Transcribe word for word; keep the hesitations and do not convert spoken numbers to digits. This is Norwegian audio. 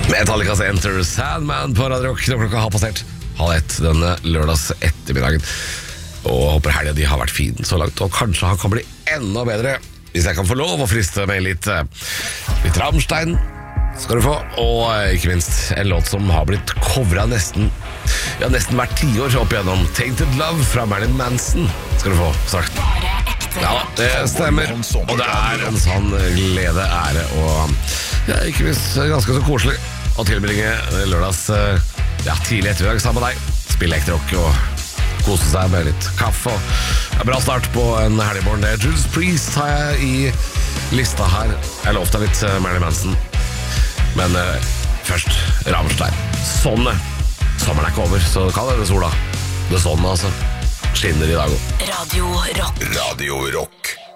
Metallicas Enter Sandman på Radio Rock. Klokka har passert halv ett denne lørdags ettermiddagen. Og håper helgen de har vært fin så langt. Og kanskje han kan bli enda bedre hvis jeg kan få lov å friste med litt Litt Rammstein skal du få. Og ikke minst en låt som har blitt covret nesten Ja, nesten hvert tiår opp igjennom. Tainted Love fra Marilyn Manson skal du få sagt. Ja, det stemmer. Og det er en sånn glede, ære og ja, ikke minst ganske så koselig å tilbringe lørdags ja, tidlig ettermiddag sammen med deg. Spille ekte rock og kose seg med litt kaffe. Og bra start på en helgmorgen. Det er Judas Priest har jeg i lista her. Jeg lovte litt Marilyn Manson. Men uh, først Rammstein. Sånn. Sommeren er ikke over, så kall det sola. Det er sånn, altså. Skinner i dag også. Radio Rock. Radio Rock.